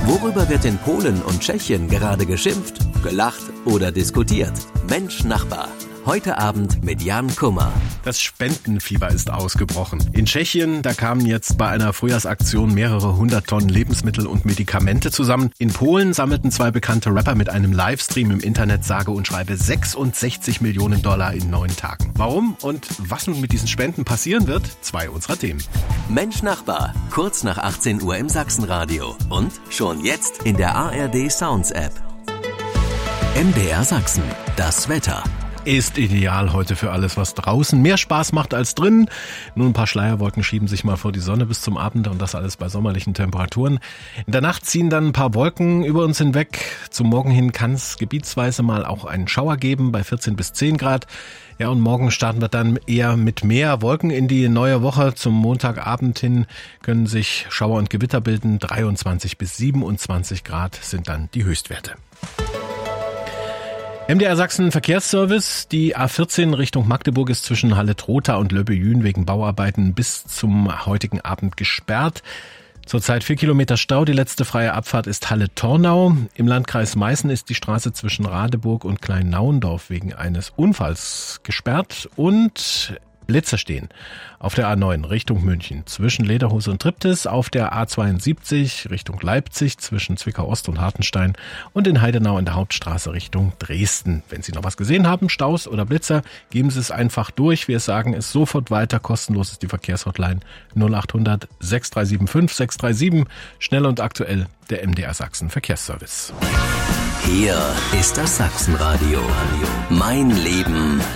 Worüber wird in Polen und Tschechien gerade geschimpft, gelacht oder diskutiert? Mensch Nachbar. Heute Abend mit Jan Kummer. Das Spendenfieber ist ausgebrochen. In Tschechien, da kamen jetzt bei einer Frühjahrsaktion mehrere 100 Tonnen Lebensmittel und Medikamente zusammen. In Polen sammelten 2 bekannte Rapper mit einem Livestream im Internet sage und schreibe 66 Millionen Dollar in 9 Tagen. Warum und was nun mit diesen Spenden passieren wird? 2 unserer Themen. Mensch Nachbar, kurz nach 18 Uhr im Sachsenradio und schon jetzt in der ARD Sounds App. MDR Sachsen, das Wetter. Ist ideal heute für alles, was draußen mehr Spaß macht als drinnen. Nur ein paar Schleierwolken schieben sich mal vor die Sonne bis zum Abend und das alles bei sommerlichen Temperaturen. In der Nacht ziehen dann ein paar Wolken über uns hinweg. Zum Morgen hin kann es gebietsweise mal auch einen Schauer geben bei 14 bis 10 Grad. Ja, und morgen starten wir dann eher mit mehr Wolken in die neue Woche. Zum Montagabend hin können sich Schauer und Gewitter bilden. 23 bis 27 Grad sind dann die Höchstwerte. MDR Sachsen Verkehrsservice. Die A14 Richtung Magdeburg ist zwischen Halle-Trotha und Löbbe-Jühn wegen Bauarbeiten bis zum heutigen Abend gesperrt. Zurzeit 4 Kilometer Stau. Die letzte freie Abfahrt ist Halle-Tornau. Im Landkreis Meißen ist die Straße zwischen Radeburg und Klein-Nauendorf wegen eines Unfalls gesperrt und Blitzer stehen auf der A9 Richtung München zwischen Lederhose und Triptis, auf der A72 Richtung Leipzig zwischen Zwickau-Ost und Hartenstein und in Heidenau in der Hauptstraße Richtung Dresden. Wenn Sie noch was gesehen haben, Staus oder Blitzer, geben Sie es einfach durch. Wir sagen es sofort weiter. Kostenlos ist die Verkehrshotline 0800 6375 637. Schnell und aktuell der MDR Sachsen Verkehrsservice. Hier ist das Sachsenradio. Mein Leben